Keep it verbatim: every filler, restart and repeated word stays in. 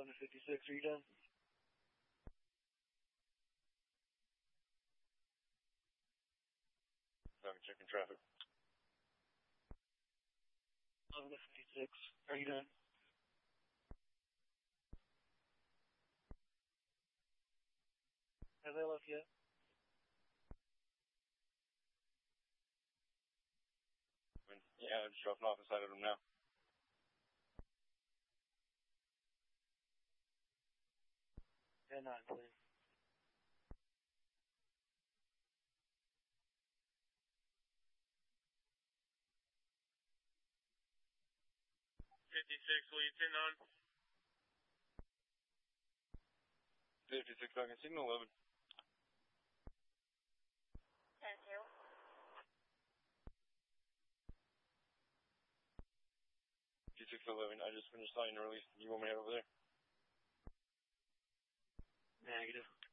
eleven fifty-six, are you done? I'm checking traffic. eleven fifty-six, are you done? Have they left yet? Yeah, I'm just dropping off inside of them now. ten nine, please. fifty-six, will you ten nine? fifty-six, I can signal eleven. ten two. fifty-six eleven, I just finished signing the release. You want me to head over there? Negative.